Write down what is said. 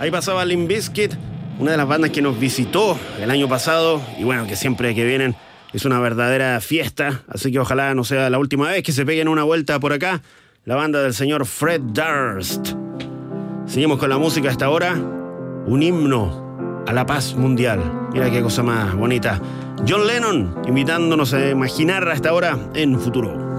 Ahí pasaba Limp Bizkit, una de las bandas que nos visitó el año pasado y bueno, que siempre que vienen es una verdadera fiesta, así que ojalá no sea la última vez que se peguen una vuelta por acá. La banda del señor Fred Durst. Seguimos con la música hasta ahora, un himno a la paz mundial. Mira qué cosa más bonita. John Lennon invitándonos a imaginar hasta ahora en Futuro.